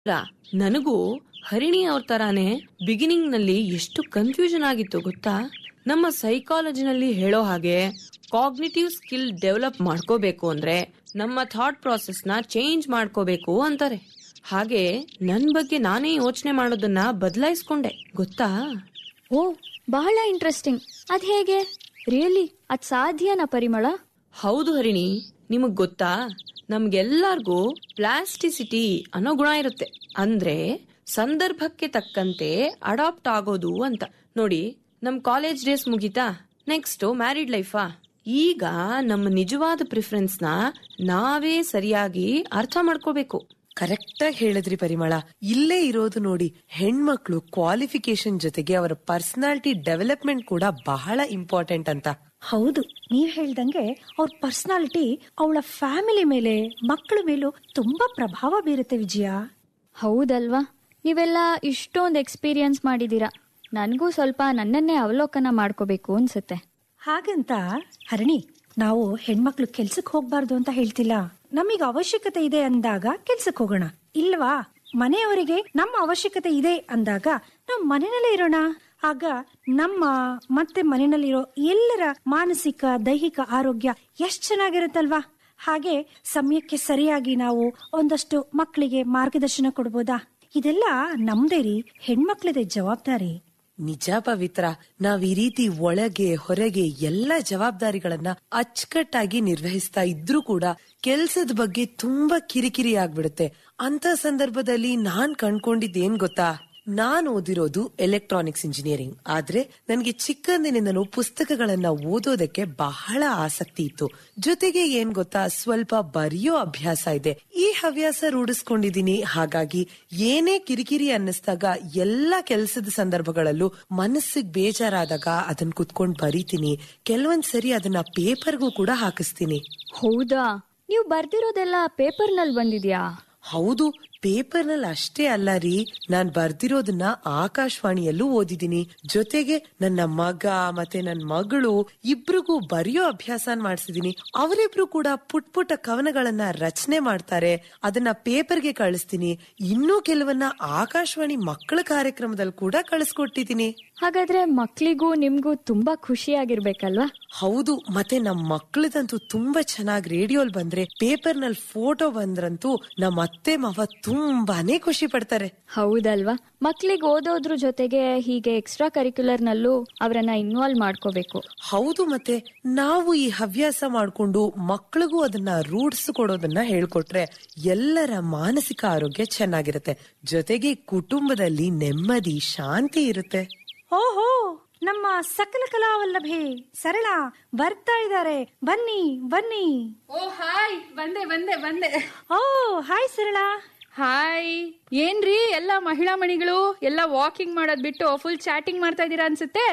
ನನಗೂ ಹರಿಣಿ ಅವ್ರ ತರಾನೇ ಬಿಗಿನಿಂಗ್ ನಲ್ಲಿ ಎಷ್ಟು ಕನ್ಫ್ಯೂಷನ್ ಆಗಿತ್ತು ಗೊತ್ತಾ. ನಮ್ಮ ಸೈಕಾಲಜಿನಲ್ಲಿ ಹೇಳೋ ಹಾಗೆ ಕಾಗ್ನಿಟಿವ್ ಸ್ಕಿಲ್ ಡೆವಲಪ್ ಮಾಡ್ಕೋಬೇಕು ಅಂದ್ರೆ ನಮ್ಮ ಥಾಟ್ ಪ್ರಾಸೆಸ್ ನ ಚೇಂಜ್ ಮಾಡ್ಕೋಬೇಕು ಅಂತಾರೆ. ಹಾಗೆ ನನ್ ಬಗ್ಗೆ ನಾನೇ ಯೋಚನೆ ಮಾಡೋದನ್ನ ಬದಲಾಯಿಸ್ಕೊಂಡೆ ಗೊತ್ತಾ. ಓ, ಬಹಳ ಇಂಟ್ರೆಸ್ಟಿಂಗ್. ಅದ್ ಹೇಗೆ? ರಿಯಲಿ ಅದ್ ಸಾಧ್ಯನಾ ಪರಿಮಳ? ಹೌದು ಹರಿಣಿ, ನಿಮಗ್ ಗೊತ್ತಾ, ನಮ್ಗೆಲ್ಲರಿಗೂ ಪ್ಲಾಸ್ಟಿಸಿಟಿ ಅನ್ನೋ ಗುಣ ಇರುತ್ತೆ. ಅಂದ್ರೆ ಸಂದರ್ಭಕ್ಕೆ ತಕ್ಕಂತೆ ಅಡಾಪ್ಟ್ ಆಗೋದು ಅಂತ. ನೋಡಿ, ನಮ್ ಕಾಲೇಜ್ ಡೇಸ್ ಮುಗೀತಾ, ನೆಕ್ಸ್ಟ್ ಮ್ಯಾರಿಡ್ ಲೈಫಾ. ಈಗ ನಮ್ಮ ನಿಜವಾದ ಪ್ರಿಫರೆನ್ಸ್ ನ ನಾವೇ ಸರಿಯಾಗಿ ಅರ್ಥ ಮಾಡ್ಕೋಬೇಕು. ಕರೆಕ್ಟ್ ಆಗಿ ಹೇಳಿದ್ರಿ ಪರಿಮಳ. ಇಲ್ಲೇ ಇರೋದು ನೋಡಿ, ಹೆಣ್ಮಕ್ಳು ಕ್ವಾಲಿಫಿಕೇಶನ್ ಜೊತೆಗೆ ಅವರ ಪರ್ಸನಾಲಿಟಿ ಡೆವಲಪ್ಮೆಂಟ್ ಕೂಡ ಬಹಳ ಇಂಪಾರ್ಟೆಂಟ್ ಅಂತ. ಹೌದು, ನೀವ್ ಹೇಳ್ದಂಗೆ ಅವ್ರ ಪರ್ಸನಾಲಿಟಿ ಅವಳ ಫ್ಯಾಮಿಲಿ ಮೇಲೆ, ಮಕ್ಕಳ ಮೇಲೂ ತುಂಬಾ ಪ್ರಭಾವ ಬೀರುತ್ತೆ ವಿಜಯ. ಹೌದಲ್ವಾ? ನೀವೆಲ್ಲ ಇಷ್ಟೊಂದು ಎಕ್ಸ್ಪೀರಿಯನ್ಸ್ ಮಾಡಿದೀರಾ. ನನ್ಗೂ ಸ್ವಲ್ಪ ನನ್ನನ್ನೇ ಅವಲೋಕನ ಮಾಡ್ಕೋಬೇಕು ಅನ್ಸುತ್ತೆ. ಹಾಗಂತ ಹರಣಿ, ನಾವು ಹೆಣ್ಮಕ್ಳು ಕೆಲ್ಸಕ್ ಹೋಗ್ಬಾರ್ದು ಅಂತ ಹೇಳ್ತಿಲ್ಲ. ನಮಗ್ ಅವಶ್ಯಕತೆ ಇದೆ ಅಂದಾಗ ಕೆಲ್ಸಕ್ ಹೋಗೋಣ, ಇಲ್ವಾ ಮನೆಯವರಿಗೆ ನಮ್ಮ ಅವಶ್ಯಕತೆ ಇದೆ ಅಂದಾಗ ನಾವು ಮನೆಯಲ್ಲೇ ಇರೋಣ. ಆಗ ನಮ್ಮ ಮತ್ತೆ ಮನೆಯಲ್ಲಿರೋ ಎಲ್ಲರ ಮಾನಸಿಕ ದೈಹಿಕ ಆರೋಗ್ಯ ಎಷ್ಟ್ ಚೆನ್ನಾಗಿರುತ್ತಲ್ವಾ. ಹಾಗೆ ಸಮಯಕ್ಕೆ ಸರಿಯಾಗಿ ನಾವು ಒಂದಷ್ಟು ಮಕ್ಕಳಿಗೆ ಮಾರ್ಗದರ್ಶನ ಕೊಡ್ಬೋದಾ? ಇದೆಲ್ಲ ನಮ್ದೇ ರೀ, ಹೆಣ್ಮಕ್ಳದೇ ಜವಾಬ್ದಾರಿ. ನಿಜ ಪವಿತ್ರ, ನಾವ್ ಈ ರೀತಿ ಒಳಗೆ ಹೊರಗೆ ಎಲ್ಲ ಜವಾಬ್ದಾರಿಗಳನ್ನ ಅಚ್ಚುಕಟ್ಟಾಗಿ ನಿರ್ವಹಿಸ್ತಾ ಇದ್ರೂ ಕೂಡ ಕೆಲ್ಸದ ಬಗ್ಗೆ ತುಂಬಾ ಕಿರಿಕಿರಿ ಆಗ್ಬಿಡುತ್ತೆ. ಅಂತ ಸಂದರ್ಭದಲ್ಲಿ ನಾನ್ ಕಂಡ್ಕೊಂಡಿದ್ದೇನ್ ಗೊತ್ತಾ, ನಾನ್ ಓದಿರೋದು ಎಲೆಕ್ಟ್ರಾನಿಕ್ಸ್ ಇಂಜಿನಿಯರಿಂಗ್. ಆದ್ರೆ ನನ್ಗೆ ಚಿಕ್ಕಂದಿನಿಂದನೂ ಪುಸ್ತಕಗಳನ್ನ ಓದೋದಕ್ಕೆ ಬಹಳ ಆಸಕ್ತಿ ಇತ್ತು. ಜೊತೆಗೆ ಏನ್ ಗೊತ್ತಾ, ಸ್ವಲ್ಪ ಬರೆಯೋ ಅಭ್ಯಾಸ ಇದೆ. ಈ ಹವ್ಯಾಸ ರೂಢಿಸ್ಕೊಂಡಿದೀನಿ. ಹಾಗಾಗಿ ಏನೇ ಕಿರಿಕಿರಿ ಅನ್ನಿಸ್ದಾಗ, ಎಲ್ಲಾ ಕೆಲ್ಸದ ಸಂದರ್ಭಗಳಲ್ಲೂ ಮನಸ್ಸಿಗೆ ಬೇಜಾರಾದಾಗ ಅದನ್ನ ಕುತ್ಕೊಂಡ್ ಬರೀತೀನಿ. ಕೆಲವೊಂದ್ ಸರಿ ಅದನ್ನ ಪೇಪರ್ಗೂ ಕೂಡ ಹಾಕಿಸ್ತೀನಿ. ಹೌದಾ? ನೀವು ಬರ್ದಿರೋದೆಲ್ಲ ಪೇಪರ್ ನಲ್ಲಿ ಬಂದಿದ್ಯಾ? ಹೌದು, ಪೇಪರ್ ನಲ್ಲಿ ಅಷ್ಟೇ ಅಲ್ಲ ರೀ, ನಾನ್ ಬರ್ದಿರೋದನ್ನ ಆಕಾಶವಾಣಿಯಲ್ಲೂ ಓದಿದೀನಿ. ಜೊತೆಗೆ ನನ್ನ ಮಗ ಮತ್ತೆ ನನ್ನ ಮಗಳು ಇಬ್ರಿಗೂ ಬರೆಯೋ ಅಭ್ಯಾಸ ಮಾಡಿಸಿದೀನಿ. ಅವರಿಬ್ರು ಕೂಡ ಪುಟ್ ಪುಟ್ಟ ಕವನಗಳನ್ನ ರಚನೆ ಮಾಡ್ತಾರೆ, ಅದನ್ನ ಪೇಪರ್ಗೆ ಕಳಿಸ್ತೀನಿ. ಇನ್ನೂ ಕೆಲವನ್ನ ಆಕಾಶವಾಣಿ ಮಕ್ಕಳ ಕಾರ್ಯಕ್ರಮದಲ್ಲಿ ಕೂಡ ಕಳಿಸ್ಕೊಟ್ಟಿದ್ದೀನಿ. ಹಾಗಾದ್ರೆ ಮಕ್ಳಿಗೂ ನಿಮ್ಗೂ ತುಂಬಾ ಖುಷಿಯಾಗಿರ್ಬೇಕಲ್ವಾ? ಹೌದು, ಮತ್ತೆ ನಮ್ ಮಕ್ಕಳದಂತೂ ತುಂಬಾ ಚೆನ್ನಾಗಿ ರೇಡಿಯೋಲ್ ಬಂದ್ರೆ, ಪೇಪರ್ ನಲ್ಲಿ ಫೋಟೋ ಬಂದ್ರಂತೂ ನಮ್ಮ ಅತ್ತೆ ಮಾವ ತುಂಬಾನೇ ಖುಷಿ ಪಡ್ತಾರೆ. ಹೌದಲ್ವಾ? ಮಕ್ಳಿಗೆ ಓದೋದ್ರ ಜೊತೆಗೆ ಹೀಗೆ ಎಕ್ಸ್ಟ್ರಾ ಕರಿಕ್ಯುಲರ್ ನಲ್ಲೂ ಅವರನ್ನ ಇನ್ವಾಲ್ವ್ ಮಾಡ್ಕೋಬೇಕು. ಹೌದು, ಮತ್ತೆ ನಾವು ಈ ಹವ್ಯಾಸ ಮಾಡ್ಕೊಂಡು ಮಕ್ಕಳಿಗೂ ಅದನ್ನ ರೂಢಿಸಿಕೊಡೋದನ್ನ ಹೇಳ್ಕೊಟ್ರೆ ಎಲ್ಲರ ಮಾನಸಿಕ ಆರೋಗ್ಯ ಚೆನ್ನಾಗಿರುತ್ತೆ. ಜೊತೆಗೆ ಕುಟುಂಬದಲ್ಲಿ ನೆಮ್ಮದಿ ಶಾಂತಿ ಇರುತ್ತೆ. ಓಹೋ, ನಮ್ಮ ಸಕಲ ಕಲಾವಲ್ಲಭೆ ಸರಳ ಬರ್ತಾ ಇದ್ದಾರೆ. ಬನ್ನಿ ಬನ್ನಿ. ಓ ಹಾಯ್, ಬಂದೆ ಬಂದೆ ಬಂದೆ. ಓ ಹಾಯ್ ಸರಳ. ಹಾಯ್. ಏನ್ರಿ ಎಲ್ಲ ಮಹಿಳಾ ಮಣಿಗಳು ಎಲ್ಲ ವಾಕಿಂಗ್ ಮಾಡೋದ್ ಬಿಟ್ಟು ಫುಲ್ ಚಾಟಿಂಗ್ ಮಾಡ್ತಾ ಇದೀರಾ ಅನ್ಸುತ್ತೆ.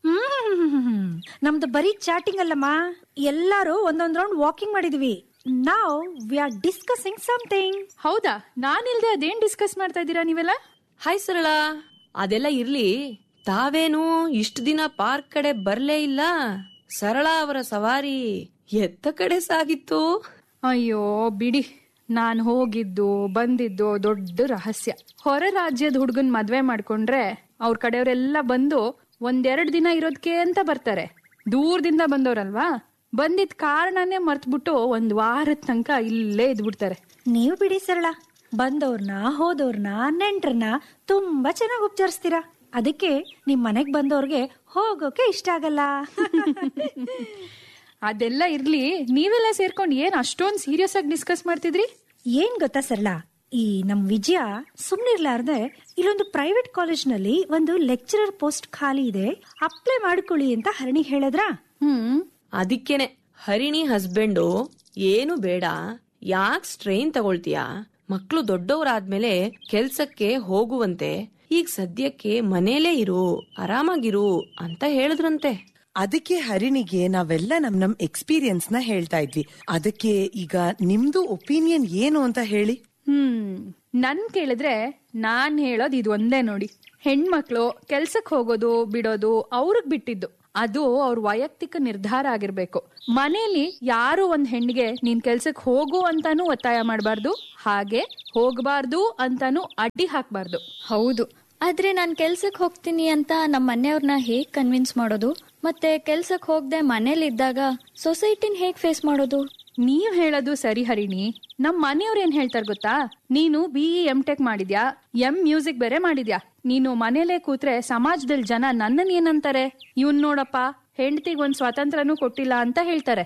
ನಮ್ದು ಬರೀ ಚಾಟಿಂಗ್ ಅಲ್ಲಮ್ಮ, ಎಲ್ಲಾರು ಒಂದೊಂದ್ ರೌಂಡ್ ವಾಕಿಂಗ್ ಮಾಡಿದ್ವಿ. ನಾವ್ ವಿ ಆರ್ ಡಿಸ್ಕಸಿಂಗ್ ಸಮಥಿಂಗ್. ಹೌದಾ? ನಾನಿಲ್ದೆ ಅದೇನ್ ಡಿಸ್ಕಸ್ ಮಾಡ್ತಾ ಇದೀರಾ ನೀವೆಲ್ಲ? ಹಾಯ್ ಸರಳ, ಅದೆಲ್ಲ ಇರ್ಲಿ, ತಾವೇನು ಇಷ್ಟು ದಿನ ಪಾರ್ಕ್ ಕಡೆ ಬರ್ಲೇ ಇಲ್ಲ. ಸರಳ ಅವರ ಸವಾರಿ ಎತ್ತ ಕಡೆ ಸಾಗಿತ್ತು? ಅಯ್ಯೋ ಬಿಡಿ, ನಾನ್ ಹೋಗಿದ್ದು ಬಂದಿದ್ದು ದೊಡ್ಡ ರಹಸ್ಯ. ಹೊರ ರಾಜ್ಯದ ಹುಡುಗನ್ ಮದ್ವೆ ಮಾಡ್ಕೊಂಡ್ರೆ ಅವ್ರ ಕಡೆಯವರೆಲ್ಲ ಬಂದು ಒಂದೆರಡು ದಿನ ಇರೋದಕ್ಕೆ ಅಂತ ಬರ್ತಾರೆ. ದೂರದಿಂದ ಬಂದವ್ರಲ್ವಾ, ಬಂದಿದ್ ಕಾರಣನೇ ಮರ್ತ್ಬಿಟ್ಟು ಒಂದ್ ವಾರದ ತನಕ ಇಲ್ಲೇ ಇದ್ಬಿಡ್ತಾರೆ. ನೀವು ಬಿಡಿ ಸರಳ, ಬಂದವ್ರನ್ನ ಹೋದವ್ರನ್ನ ನೆಂಟ್ರನ್ನ ತುಂಬಾ ಚೆನ್ನಾಗಿ ಉಪಚರಿಸ್ತೀರಾ. ಅದಕ್ಕೆ ನಿಮ್ ಮನೆಗ್ ಬಂದವ್ರಿಗೆ ಹೋಗೋಕೆ ಇಷ್ಟ ಆಗಲ್ಲ. ಅದೆಲ್ಲ ಇರ್ಲಿ, ನೀವೆಲ್ಲ ಸೇರ್ಕೊಂಡು ಏನ್ ಅಷ್ಟೊಂದ್ ಸೀರಿಯಸ್ ಆಗಿ ಡಿಸ್ಕಸ್ ಮಾಡ್ತಿದ್ರಿ? ಏನ್ ಗೊತ್ತಾ ಸರಳ, ಈ ನಮ್ ವಿಜಯ ಸುಮ್ನಿರ್ಲಾರ್ದೆ ಇಲ್ಲೊಂದು ಪ್ರೈವೇಟ್ ಕಾಲೇಜ್ ನಲ್ಲಿ ಒಂದು ಲೆಕ್ಚರರ್ ಪೋಸ್ಟ್ ಖಾಲಿ ಇದೆ, ಅಪ್ಲೈ ಮಾಡ್ಕೊಳ್ಳಿ ಅಂತ ಹರಣಿ ಹೇಳಿದ್ರ. ಅದಕ್ಕೇನೆ ಹರಿಣಿ ಹಸ್ಬೆಂಡು, ಏನು ಬೇಡ, ಯಾಕ್ ಸ್ಟ್ರೈನ್ ತಗೊಳ್ತೀಯಾ, ಮಕ್ಳು ದೊಡ್ಡವರಾದ್ಮೇಲೆ ಕೆಲ್ಸಕ್ಕೆ ಹೋಗುವಂತೆ, ಈಗ ಸದ್ಯಕ್ಕೆ ಮನೇಲೇ ಇರು, ಆರಾಮಾಗಿರು ಅಂತ ಹೇಳಿದ್ರಂತೆ. ಅದಕ್ಕೆ ಹರಿಣಿಗೆ ನಾವೆಲ್ಲ ನಮ್ ಎಕ್ಸ್ಪೀರಿಯನ್ಸ್ ನ ಹೇಳ್ತಾ ಇದ್ವಿ. ಅದಕ್ಕೆ ಈಗ ನಿಮ್ದು ಒಪಿನಿಯನ್ ಏನು ಅಂತ ಹೇಳಿ. ನನ್ ಕೇಳಿದ್ರೆ ನಾನ್ ಹೇಳೋದು ಇದು ಒಂದೇ ನೋಡಿ. ಹೆಣ್ಮಕ್ಳು ಕೆಲ್ಸಕ್ ಹೋಗೋದು ಬಿಡೋದು ಅವ್ರಿಗ್ ಬಿಟ್ಟಿದ್ದು. ಅದು ಅವ್ರ ವೈಯಕ್ತಿಕ ನಿರ್ಧಾರ ಆಗಿರ್ಬೇಕು. ಮನೇಲಿ ಯಾರು ಒಂದ್ ಹೆಣ್ಣಿಗೆ ನೀನ್ ಕೆಲ್ಸಕ್ ಹೋಗು ಅಂತಾನು ಒತ್ತಾಯ ಮಾಡಬಾರ್ದು, ಹಾಗೆ ಹೋಗಬಾರ್ದು ಅಂತಾನು ಅಡ್ಡಿ ಹಾಕ್ಬಾರ್ದು. ಹೌದು, ಆದ್ರೆ ನಾನ್ ಕೆಲ್ಸಕ್ ಹೋಗ್ತೀನಿ ಅಂತ ನಮ್ಮ ಮನೆಯವ್ರನ್ನ ಹೇಗ್ ಕನ್ವಿನ್ಸ್ ಮಾಡೋದು? ಮತ್ತೆ ಕೆಲ್ಸಕ್ ಹೋಗದೆ ಮನೇಲಿ ಇದ್ದಾಗ ಸೊಸೈಟಿನ ಹೇಗ್ ಫೇಸ್ ಮಾಡೋದು? ನೀವ್ ಹೇಳೋದು ಸರಿ ಹರಿಣಿ. ನಮ್ ಮನೆಯವ್ರ ಏನ್ ಹೇಳ್ತಾರ ಗೊತ್ತಾ? ನೀನು BE M.Tech ಮಾಡಿದ್ಯಾ, ಮ್ಯೂಸಿಕ್ ಬೇರೆ ಮಾಡಿದ್ಯಾ, ನೀನು ಮನೇಲೆ ಕೂತ್ರೆ ಸಮಾಜದಲ್ಲಿ ಜನ ನನ್ನನ್ ಏನಂತಾರೆ, ಇವನ್ ನೋಡಪ್ಪ ಹೆಂಡತಿಗ್ ಒಂದ್ ಸ್ವಾತಂತ್ರ್ಯನೂ ಕೊಟ್ಟಿಲ್ಲ ಅಂತ ಹೇಳ್ತಾರೆ.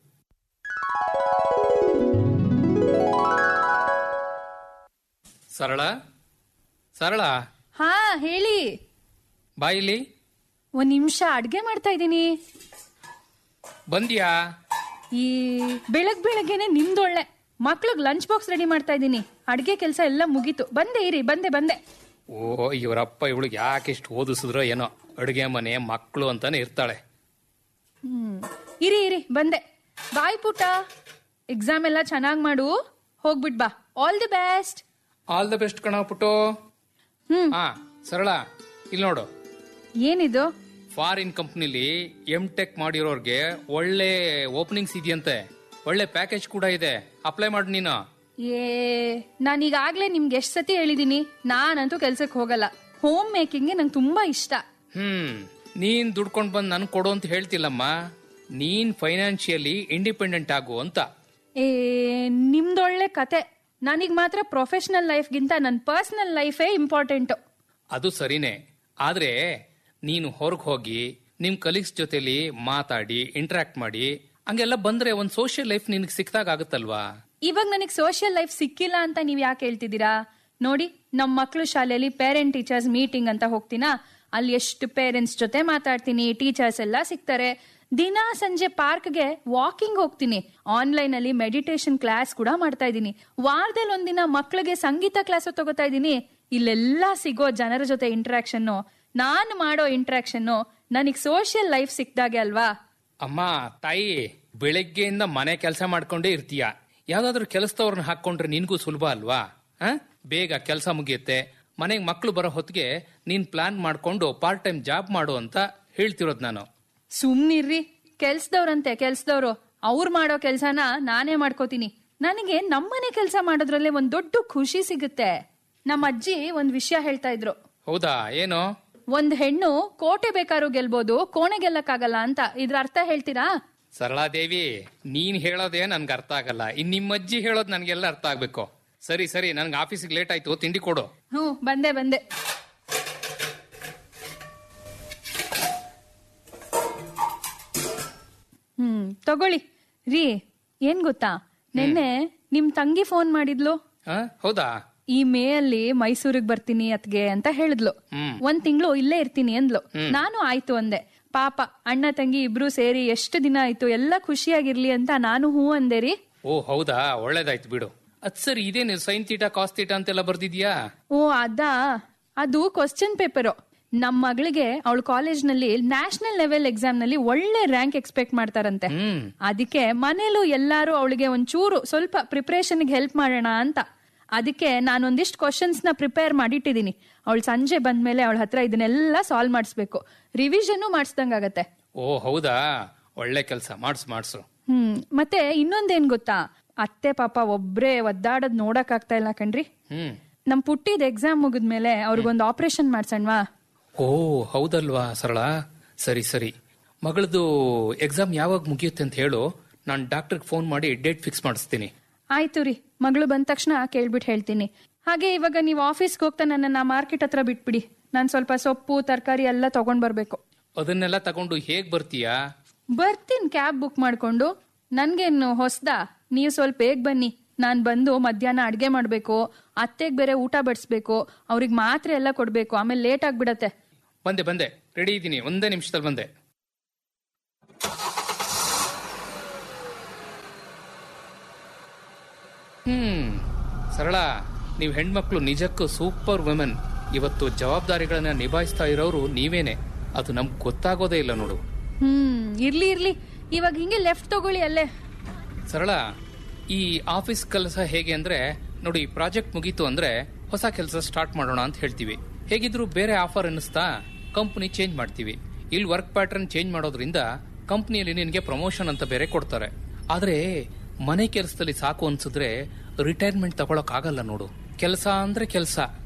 ಸರಳ ಸರಳ, ಹಾ ಹೇಳಿ. ಬಾಯಿಲಿ. ಒಂದ್ ನಿಮಿಷ ಅಡ್ಗೆ ಮಾಡ್ತಾ ಇದ್ದೀನಿ. ಬಂದ್ಯಾ? ಈ ಬೆಳಗ್ಗೆನೆ ನಿಮ್ದೊಳ್ಳೆ. ಮಕ್ಳಿಗ್ ಲಂಚ್ ಬಾಕ್ಸ್ ರೆಡಿ ಮಾಡ್ತಾ ಇದ್ದೀನಿ. ಅಡ್ಗೆ ಕೆಲಸ ಎಲ್ಲ ಮುಗೀತು. ಬಂದೆ ಇರಿ, ಬಂದೆ. ಓ, ಇವರಪ್ಪ ಇವಳಿಗೆ ಯಾಕೆ ಇಷ್ಟು ಓದಿಸಿದ್ರೋ ಏನೋ, ಅಡುಗೆ ಮನೆ ಮಕ್ಕಳು ಅಂತಾನೆ ಇರ್ತಾಳೆ. ಇರಿ ಬಂದೆ. ಬಾಯ್ ಪುಟ್ಟ, ಎಕ್ಸಾಮ್ ಎಲ್ಲ ಚೆನ್ನಾಗ್ ಮಾಡು, ಹೋಗ್ಬಿಟ್ ಬಾ. All the best. All the best ಕಣ ಪುಟ್ಟು. ಹಾ ಸರಳ, ಇಲ್ಲಿ ನೋಡು. ಏನಿದು? ಫಾರಿನ್ ಕಂಪ್ನಿಲಿ M.Tech ಮಾಡಿರೋರ್ಗೆ ಒಳ್ಳೆ ಓಪನಿಂಗ್ಸ್ ಇದೆಯಂತೆ, ಒಳ್ಳೆ ಪ್ಯಾಕೇಜ್ ಕೂಡ ಇದೆ. ಅಪ್ಲೈ ಮಾಡು ನೀನು. ನಾನೀಗಾಗ್ಲೇ ನಿಮ್ಗೆ ಎಷ್ಟ್ ಸತಿ ಹೇಳಿದೀನಿ, ನಾನಂತೂ ಕೆಲ್ಸಕ್ಕೆ ಹೋಗಲ್ಲ. ಹೋಮ್ ಮೇಕಿಂಗ್ ನಂಗೆ ತುಂಬಾ ಇಷ್ಟ. ನೀನ್ ದುಡ್ಕೊಂಡ್ ಬಂದ್ ನನ್ ಕೊಡು ಅಂತ ಹೇಳ್ತಿಲ್ಲಮ್ಮ, ನೀನ್ ಫೈನಾನ್ಷಿಯಲಿ ಇಂಡಿಪೆಂಡೆಂಟ್ ಆಗು ಅಂತ. ನಿಮ್ದೊಳ್ಳೆ ಕತೆ. ನನಗ್ ಮಾತ್ರ ಪ್ರೊಫೆಷನಲ್ ಲೈಫ್ಗಿಂತ ನನ್ನ ಪರ್ಸನಲ್ ಲೈಫೇ ಇಂಪಾರ್ಟೆಂಟ್. ಅದು ಸರಿನೇ, ಆದ್ರೆ ನೀನು ಹೊರಗೆ ಹೋಗಿ ನಿಮ್ ಕಲೀಗ್ಸ್ ಜೊತೆಲಿ ಮಾತಾಡಿ ಇಂಟರಾಕ್ಟ್ ಮಾಡಿ ಹಂಗೆಲ್ಲ ಬಂದ್ರೆ ಒಂದ್ ಸೋಷಿಯಲ್ ಲೈಫ್ ನಿನಗೆ ಸಿಕ್ತಾಗ ಆಗುತ್ತಲ್ವಾ? ಇವಾಗ ನನಗ್ ಸೋಷಿಯಲ್ ಲೈಫ್ ಸಿಕ್ಕಿಲ್ಲ ಅಂತ ನೀವ್ ಯಾಕೆ ಹೇಳ್ತಿದ್ದೀರಾ? ನೋಡಿ, ನಮ್ ಮಕ್ಳು ಶಾಲೆಯಲ್ಲಿ ಪೇರೆಂಟ್ ಟೀಚರ್ಸ್ ಮೀಟಿಂಗ್ ಅಂತ ಹೋಗ್ತೀನಾ, ಅಲ್ಲಿ ಎಷ್ಟು ಪೇರೆಂಟ್ಸ್ ಜೊತೆ ಮಾತಾಡ್ತೀನಿ, ಟೀಚರ್ಸ್ ಎಲ್ಲ ಸಿಗ್ತಾರೆ. ದಿನ ಸಂಜೆ ಪಾರ್ಕ್ಗೆ ವಾಕಿಂಗ್ ಹೋಗ್ತೀನಿ. ಆನ್ಲೈನ್ ಅಲ್ಲಿ ಮೆಡಿಟೇಷನ್ ಕ್ಲಾಸ್ ಕೂಡ ಮಾಡ್ತಾ ಇದ್ದೀನಿ. ವಾರದಲ್ಲಿ ಒಂದಿನ ಮಕ್ಳಿಗೆ ಸಂಗೀತ ಕ್ಲಾಸ್ ತಗೋತಾ ಇದ್ದೀನಿ. ಇಲ್ಲೆಲ್ಲ ಸಿಗೋ ಜನರ ಜೊತೆ ಇಂಟ್ರಾಕ್ಷನ್, ನಾನು ಮಾಡೋ ಇಂಟ್ರಾಕ್ಷನ್ ನನಗ್ ಸೋಷಿಯಲ್ ಲೈಫ್ ಸಿಕ್ದಾಗೆ ಅಲ್ವಾ? ಅಮ್ಮ ತಾಯಿ, ಬೆಳಗ್ಗೆಯಿಂದ ಮನೆ ಕೆಲಸ ಮಾಡ್ಕೊಂಡೇ ಇರ್ತೀಯ, ಯಾವ್ದಾದ್ರು ಕೆಲಸದವ್ರನ್ನ ಹಾಕೊಂಡ್ರೆ ನಿನ್ಗೂ ಸುಲಭ ಅಲ್ವಾ? ಬೇಗ ಕೆಲಸ ಮುಗಿಯುತ್ತೆ. ಮನೆಗೆ ಮಕ್ಳು ಬರೋ ಹೊತ್ತಿಗೆ ನೀನ್ ಪ್ಲಾನ್ ಮಾಡ್ಕೊಂಡು ಪಾರ್ಟ್ ಟೈಮ್ ಜಾಬ್ ಮಾಡು ಅಂತ ಹೇಳ್ತಿರೋದ್ ನಾನು. ಸುಮ್ನಿರ್ರಿ, ಕೆಲ್ಸದವ್ರು ಅವ್ರು ಮಾಡೋ ಕೆಲ್ಸನ ನಾನೇ ಮಾಡ್ಕೋತೀನಿ. ನನಗೆ ನಮ್ಮನೆ ಕೆಲಸ ಮಾಡೋದ್ರಲ್ಲೇ ಒಂದ್ ದೊಡ್ಡ ಖುಷಿ ಸಿಗುತ್ತೆ. ನಮ್ಮ ಅಜ್ಜಿ ಒಂದ್ ವಿಷಯ ಹೇಳ್ತಾ ಇದ್ರು. ಹೌದಾ? ಏನು? ಒಂದ್ ಹೆಣ್ಣು ಕೋಟೆ ಬೇಕಾದ್ರೂ ಗೆಲ್ಬೋದು, ಕೋಣೆ ಗೆಲ್ಲಕ್ಕಾಗಲ್ಲ ಅಂತ. ಇದ್ರ ಅರ್ಥ ಹೇಳ್ತೀರಾ? ಸರಳಾದೇವಿ, ನೀನ್ ಹೇಳೋದೇ ನನ್ಗೆ ಅರ್ಥ ಆಗಲ್ಲ, ಇನ್ ನಿಮ್ಮಜ್ಜಿ ಹೇಳೋದ್ ನನ್ಗೆಲ್ಲ ಅರ್ಥ ಆಗ್ಬೇಕು. ಸರಿ ನನ್ಗೆ ಆಫೀಸಿಗೆ ಲೇಟ್ ಆಯ್ತು, ತಿಂಡಿ ಕೊಡು. ಬಂದೆ. ತಗೊಳ್ಳಿ ರೀ. ಏನ್ ಗೊತ್ತಾ, ನಿನ್ನೆ ನಿಮ್ ತಂಗಿ ಫೋನ್ ಮಾಡಿದ್ಲು. ಹೌದಾ? ಈ ಮೇ ಅಲ್ಲಿ ಮೈಸೂರಿಗೆ ಬರ್ತೀನಿ ಅತ್ಗೆ ಅಂತ ಹೇಳಿದ್ಲು. 1 ತಿಂಗಳು ಇಲ್ಲೇ ಇರ್ತೀನಿ ಅಂದ್ಲು. ನಾನು ಆಯ್ತು ಅಂದೆ. ಪಾಪ ಅಣ್ಣ ತಂಗಿ ಇಬ್ರು ಸೇರಿ ಎಷ್ಟು ದಿನ ಆಯ್ತು, ಎಲ್ಲ ಖುಷಿಯಾಗಿರ್ಲಿ ಅಂತ ನಾನು ಹೂ ಅಂದೆ ರೀ. ಓ ಹೌದಾ, ಒಳ್ಳೇದಾಯ್ತು ಬಿಡು. ಅದ್ ಸರಿ, ಇದೇನು ಸೈನ್ ಥೀಟಾ ಕಾಸ್ ಥೀಟಾ ಅಂತೆಲ್ಲ ಬರ್ದಿದ್ಯಾ? ಓ ಅದು ಕ್ವಶನ್ ಪೇಪರ್. ನಮ್ ಮಗಳಿಗೆ ಅವಳ ಕಾಲೇಜ್ ನಲ್ಲಿ ನ್ಯಾಷನಲ್ ಲೆವೆಲ್ ಎಕ್ಸಾಮ್ ನಲ್ಲಿ ಒಳ್ಳೆ ರ್ಯಾಂಕ್ ಎಕ್ಸ್ಪೆಕ್ಟ್ ಮಾಡ್ತಾರಂತೆ. ಅದಕ್ಕೆ ಮನೇಲೂ ಎಲ್ಲಾರು ಅವಳಿಗೆ ಒಂಚೂರು ಸ್ವಲ್ಪ ಪ್ರಿಪರೇಷನ್ ಹೆಲ್ಪ್ ಮಾಡೋಣ ಅಂತ. ಅದಕ್ಕೆ ನಾನೊಂದಿಷ್ಟು ಕ್ವಶನ್ಸ್ ನ ಪ್ರಿಪೇರ್ ಮಾಡಿಟ್ಟಿದೀನಿ. ಅವಳು ಸಂಜೆ ಬಂದ್ಮೇಲೆ ಅವಳ ಹತ್ರ ಇದನ್ನೆಲ್ಲ ಸಾಲ್ವ್ ಮಾಡಿಸ್ಬೇಕು. ರಿವಿಷನ್ ಮಾಡಿಸ್ದಂಗಾಗತ್ತೆ. ಓ ಹೌದಾ, ಒಳ್ಳೆ ಕೆಲಸ, ಮಾಡ್ಸು. ಮತ್ತೆ ಇನ್ನೊಂದೇನ್ ಗೊತ್ತಾ, ಅತ್ತೆ ಪಾಪ ಒಬ್ರೇ ಒದ್ದಾಡದ್ ನೋಡಕ್ ಆಗ್ತಾ ಇಲ್ಲ ಕಣ್ರಿ. ನಮ್ ಪುಟ್ಟಿದ ಎಕ್ಸಾಮ್ ಮುಗಿದ್ಮೇಲೆ ಅವ್ರಿಗೊಂದು ಆಪರೇಷನ್ ಮಾಡ್ಸಣ್ವಾ? ಓ ಹೌದಲ್ವಾ ಸರಳ? ಸರಿ, ಮಗಳದು ಎಕ್ಸಾಮ್ ಯಾವಾಗ ಮುಗಿಯುತ್ತೆ ಅಂತ ಹೇಳು, ನಾನ್ ಡಾಕ್ಟರ್ಗೆ ಫೋನ್ ಮಾಡಿ ಡೇಟ್ ಫಿಕ್ಸ್ ಮಾಡಿಸ್ತೀನಿ. ಆಯ್ತು ರೀ, ಮಗಳು ಬಂದ ತಕ್ಷಣ ಕೇಳ್ಬಿಟ್ಟು ಹೇಳ್ತೀನಿ. ಹಾಗೆ ಇವಾಗ ನೀವು ಆಫೀಸ್ಗೆ ಹೋಗ್ತಾ ನನ್ನನ್ನ ಮಾರ್ಕೆಟ್ ಹತ್ರ ಬಿಟ್ಬಿಡಿ. ನಾನ್ ಸ್ವಲ್ಪ ಸೊಪ್ಪು ತರಕಾರಿ ಎಲ್ಲ ತಗೊಂಡ್ ಬರ್ಬೇಕು. ಅದನ್ನೆಲ್ಲ ತಗೊಂಡು ಹೇಗ್ ಬರ್ತೀಯಾ? ಬರ್ತೀನಿ, ಕ್ಯಾಬ್ ಬುಕ್ ಮಾಡ್ಕೊಂಡು. ನನ್ಗೇನು ಹೊಸ್ದಾ? ನೀವು ಸ್ವಲ್ಪ ಬೇಗ ಬನ್ನಿ. ನಾನ್ ಬಂದು ಮಧ್ಯಾಹ್ನ ಅಡ್ಗೆ ಮಾಡ್ಬೇಕು, ಅತ್ತೆಗ್ ಬೇರೆ ಊಟ ಬಡಿಸ್ಬೇಕು, ಅವ್ರಿಗೆ ಮಾತ್ರೆ ಎಲ್ಲ ಕೊಡ್ಬೇಕು, ಆಮೇಲೆ ಲೇಟ್ ಆಗ್ಬಿಡತ್ತೆ. ಬಂದೆ, ರೆಡಿ ಇದ್ದೀನಿ, ಒಂದೇ ನಿಮಿಷದಲ್ಲಿ ಬಂದೆ. ಸರಳ, ನೀವು ಹೆಣ್ಮಕ್ಳು ನಿಜಕ್ಕೂ ಸೂಪರ್ ವುಮೆನ್. ಇವತ್ತು ಜವಾಬ್ದಾರಿಗಳನ್ನ ನಿಭಾಯಿಸ್ತಾ ಇರೋರು ನೀವೇನೆ. ಅದು ನಮ್ಗೆ ಗೊತ್ತಾಗೋದೇ ಇಲ್ಲ ನೋಡು. ಇರ್ಲಿ, ಇವಾಗ ಹಿಂಗೆ ಲೆಫ್ಟ್ ತಗೊಳ್ಳಿ ಅಲ್ಲೇ. ಸರಳ, ಈ ಆಫೀಸ್ ಕೆಲಸ ಹೇಗೆ ಅಂದ್ರೆ ನೋಡಿ, ಪ್ರಾಜೆಕ್ಟ್ ಮುಗೀತು ಅಂದ್ರೆ ಹೊಸ ಕೆಲಸ ಸ್ಟಾರ್ಟ್ ಮಾಡೋಣ ಅಂತ ಹೇಳ್ತೀವಿ. ಹೇಗಿದ್ರು ಬೇರೆ ಆಫರ್ ಅನ್ನಿಸ್ತಾ ಕಂಪನಿ ಚೇಂಜ್ ಮಾಡ್ತೀವಿ. ಇಲ್ಲಿ ವರ್ಕ್ ಪ್ಯಾಟರ್ನ್ ಚೇಂಜ್ ಮಾಡೋದ್ರಿಂದ ಕಂಪ್ನಿಯಲ್ಲಿ ನಿನಗೆ ಪ್ರಮೋಷನ್ ಅಂತ ಬೇರೆ ಕೊಡ್ತಾರೆ. ಆದ್ರೆ ಮನೆ ಕೆಲಸದಲ್ಲಿ ಸಾಕು ಅನ್ಸಿದ್ರೆ ರಿಟೈರ್ಮೆಂಟ್ ತಗೊಳಕ್ ಆಗಲ್ಲ ನೋಡು. ಕೆಲಸ ಅಂದ್ರೆ ಕೆಲಸ.